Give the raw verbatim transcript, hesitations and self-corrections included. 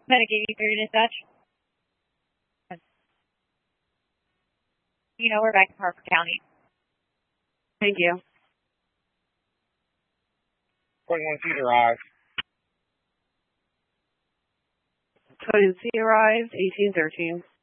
Medicaid through dispatch. You know, we're back in Harford County. Thank you. twenty-one C arrived. twenty-one C arrived, eighteen thirteen.